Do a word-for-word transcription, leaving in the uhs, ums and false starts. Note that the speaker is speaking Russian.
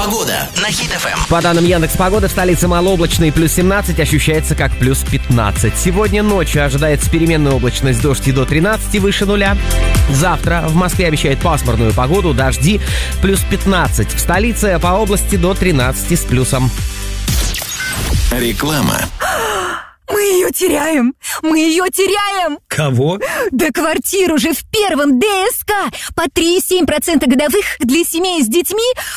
Погода на Хит-ФМ. По данным Яндекс.Погоды, в столице малооблачно, плюс семнадцать, ощущается как плюс пятнадцать. Сегодня ночью ожидается переменная облачность, дождь и до тринадцати, выше нуля. Завтра в Москве обещают пасмурную погоду, дожди, плюс пятнадцать. В столице по области до тринадцати с плюсом. Реклама. Мы ее теряем! Мы ее теряем! Кого? Да квартиру же в первом ДСК! По три и семь десятых процента годовых для семей с детьми